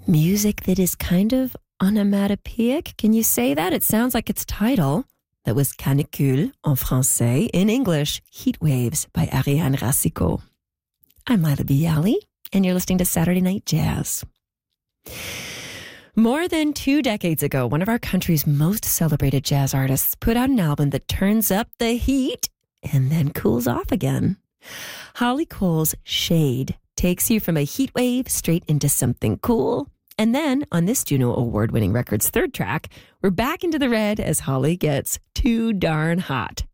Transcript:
Music that is kind of onomatopoeic. Can you say that? It sounds like its title. That was Canicule en français. In English, Heat Waves by Ariane Racicot. I'm Lila Bialy, and you're listening to Saturday Night Jazz. More than 2 decades ago, one of our country's most celebrated jazz artists put out an album that turns up the heat and then cools off again. Holly Cole's Shade takes you from a heat wave straight into something cool. And then, on this Juno Award-winning record's third track, we're back into the red as Holly gets too darn hot.